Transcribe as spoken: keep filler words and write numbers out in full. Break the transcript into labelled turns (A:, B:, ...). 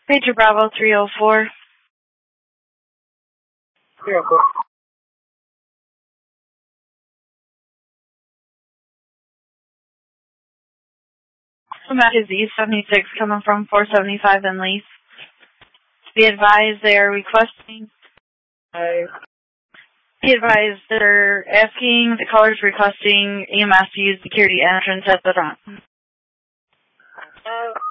A: Pager Bravo three oh four.
B: three oh four.
A: Matt is East seventy-six coming from four seventy-five in Leaf. Be advised they are requesting.
B: I...
A: Be advised they're asking, the caller's requesting E M S to use security entrance at the front.
B: Uh,